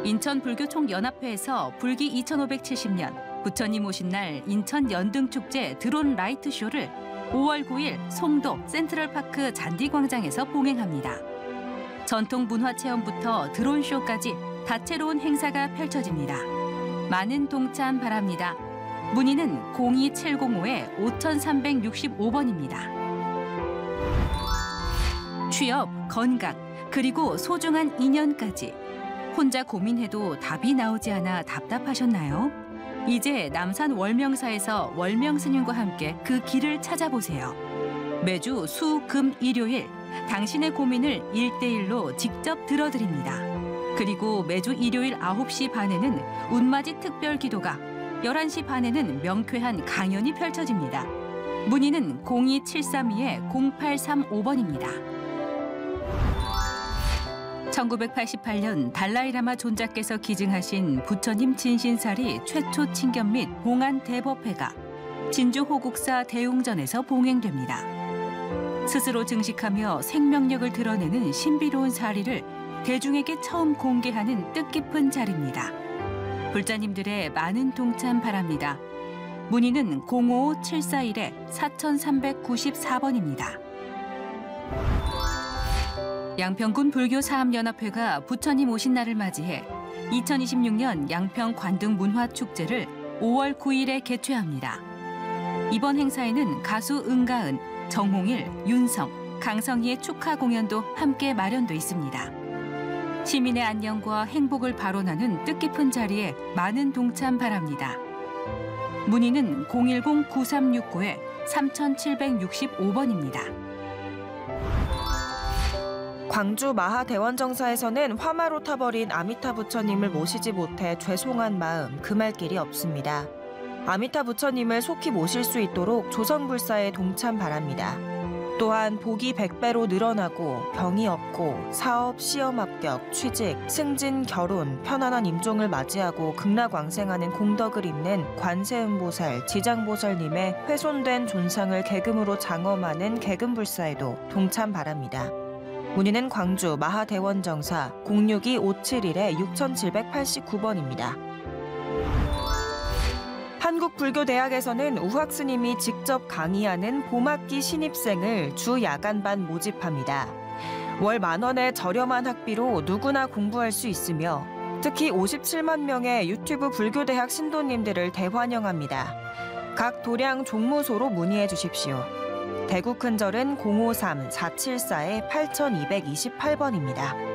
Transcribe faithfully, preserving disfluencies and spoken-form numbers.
인천불교총연합회에서 불기 이천오백칠십 년 부처님 오신 날 인천 연등축제 드론 라이트 쇼를 오월 구일 송도 센트럴파크 잔디광장에서 봉행합니다. 전통 문화체험부터 드론쇼까지 다채로운 행사가 펼쳐집니다. 많은 동참 바랍니다. 문의는 공이칠공오 오삼육오 번입니다. 취업, 건강, 그리고 소중한 인연까지 혼자 고민해도 답이 나오지 않아 답답하셨나요? 이제 남산 월명사에서 월명스님과 함께 그 길을 찾아보세요. 매주 수, 금, 일요일 당신의 고민을 일대일로 직접 들어드립니다. 그리고 매주 일요일 아홉 시 반에는 운맞이 특별 기도가, 열한 시 반에는 명쾌한 강연이 펼쳐집니다. 문의는 공이칠삼이 공팔삼오 번입니다. 천구백팔십팔 년 달라이라마 존자께서 기증하신 부처님 진신살이 최초 친견 및 봉안 대법회가 진주 호국사 대웅전에서 봉행됩니다. 스스로 증식하며 생명력을 드러내는 신비로운 사리를 대중에게 처음 공개하는 뜻깊은 자리입니다. 불자님들의 많은 동참 바랍니다. 문의는 공오오 칠사일 사삼구사 번입니다. 양평군 불교사업연합회가 부처님 오신 날을 맞이해 이천이십육 년 양평 관등문화축제를 오월 구일에 개최합니다. 이번 행사에는 가수 은가은, 정홍일, 윤성, 강성희의 축하 공연도 함께 마련돼 있습니다. 시민의 안녕과 행복을 발원하는 뜻깊은 자리에 많은 동참 바랍니다. 문의는 공일공 구삼육구 삼칠육오 번입니다. 광주 마하대원정사에서는 화마로 타버린 아미타 부처님을 모시지 못해 죄송한 마음 금할 길이 없습니다. 아미타 부처님을 속히 모실 수 있도록 조선불사에 동참 바랍니다. 또한 복이 백 배로 늘어나고 병이 없고 사업, 시험 합격, 취직, 승진, 결혼, 편안한 임종을 맞이하고 극락왕생하는 공덕을 잇는 관세음보살, 지장보살님의 훼손된 존상을 계금으로 장엄하는 계금불사에도 동참 바랍니다. 문의는 광주 마하대원정사 공육이 오칠일 육칠팔구 번입니다. 한국불교대학에서는 우학스님이 직접 강의하는 봄학기 신입생을 주 야간반 모집합니다. 월 만 원의 저렴한 학비로 누구나 공부할 수 있으며 특히 오십칠만 명의 유튜브 불교대학 신도님들을 대환영합니다. 각 도량 종무소로 문의해 주십시오. 대구 큰절은 공오삼 사칠사 팔이이이팔 번입니다.